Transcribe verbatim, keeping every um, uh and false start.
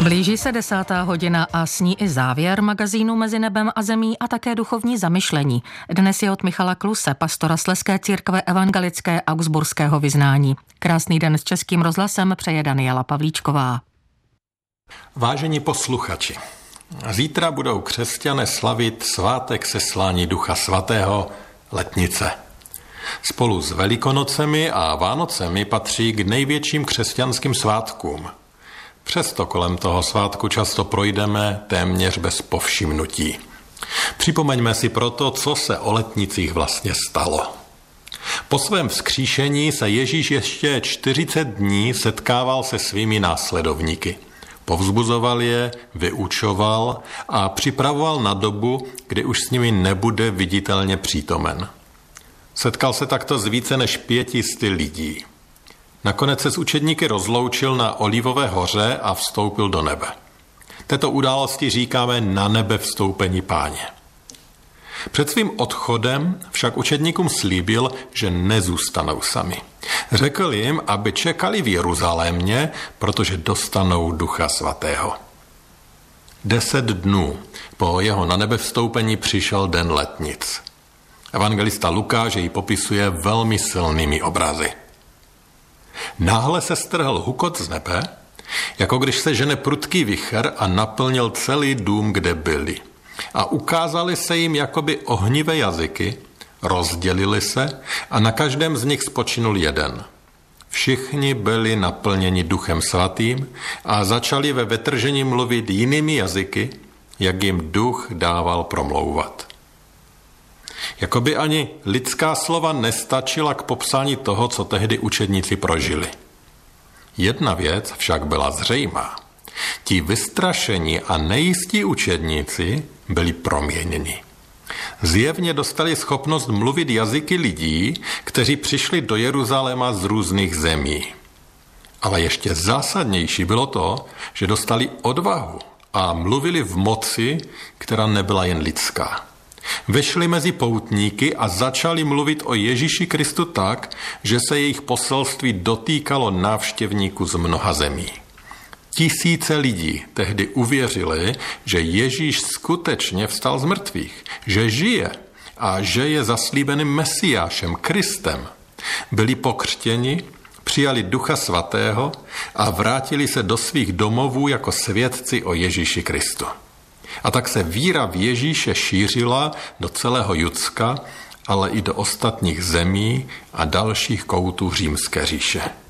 Blíží se desátá hodina a s ní i závěr magazínu Mezi nebem a zemí a také duchovní zamyšlení. Dnes je od Michala Kluse, pastora Slezské církve evangelické augsburského vyznání. Krásný den s Českým rozhlasem přeje Daniela Pavlíčková. Vážení posluchači, zítra budou křesťané slavit svátek seslání Ducha Svatého Letnice. Spolu s Velikonocemi a Vánocemi patří k největším křesťanským svátkům. Přesto kolem toho svátku často projdeme téměř bez povšimnutí. Připomeňme si proto, co se o letnicích vlastně stalo. Po svém vzkříšení se Ježíš ještě čtyřicet dní setkával se svými následovníky. Povzbuzoval je, vyučoval a připravoval na dobu, kdy už s nimi nebude viditelně přítomen. Setkal se takto s více než pěti sty lidí. Nakonec se s učedníky rozloučil na Olivové hoře a vstoupil do nebe. Této události říkáme na nebe vstoupení Páně. Před svým odchodem však učedníkům slíbil, že nezůstanou sami. Řekl jim, aby čekali v Jeruzalémě, protože dostanou Ducha Svatého. Deset dnů po jeho na nebe vstoupení přišel den letnic. Evangelista Lukáš ji popisuje velmi silnými obrazy. Náhle se strhl hukot z nebe, jako když se žene prudký vicher a naplnil celý dům, kde byli. A ukázali se jim jakoby ohnivé jazyky, rozdělili se a na každém z nich spočinul jeden. Všichni byli naplněni Duchem Svatým a začali ve vytržení mluvit jinými jazyky, jak jim Duch dával promlouvat. Jakoby ani lidská slova nestačila k popsání toho, co tehdy učedníci prožili. Jedna věc však byla zřejmá. Ti vystrašení a nejistí učedníci byli proměněni. Zjevně dostali schopnost mluvit jazyky lidí, kteří přišli do Jeruzaléma z různých zemí. Ale ještě zásadnější bylo to, že dostali odvahu a mluvili v moci, která nebyla jen lidská. Vešli mezi poutníky a začali mluvit o Ježíši Kristu tak, že se jejich poselství dotýkalo návštěvníků z mnoha zemí. Tisíce lidí tehdy uvěřili, že Ježíš skutečně vstal z mrtvých, že žije a že je zaslíbeným Mesiášem, Kristem. Byli pokřtěni, přijali Ducha Svatého a vrátili se do svých domovů jako svědci o Ježíši Kristu. A tak se víra v Ježíše šířila do celého Judska, ale i do ostatních zemí a dalších koutů Římské říše.